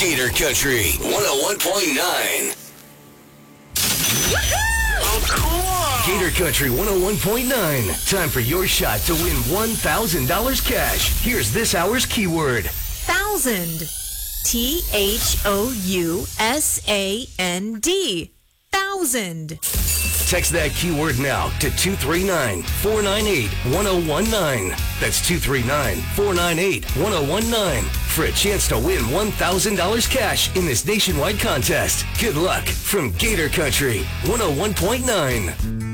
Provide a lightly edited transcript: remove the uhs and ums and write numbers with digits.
Gator Country 101.9. Oh, cool. Gator Country 101.9. Time for your shot to win $1,000 cash. Here's this hour's keyword. Thousand. Thousand. Thousand. Text that keyword now to 239-498-1019. That's 239-498-1019 for a chance to win $1,000 cash in this nationwide contest. Good luck from Gator Country 101.9.